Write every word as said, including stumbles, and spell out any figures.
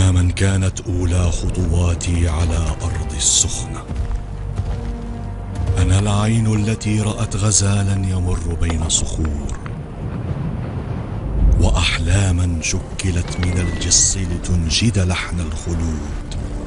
يا من كانت أولى خطواتي على أرض السخنة. أنا العين التي رأت غزالا يمر بين صخور، وأحلاما شكلت من الجص لتنشد لحن الخلود.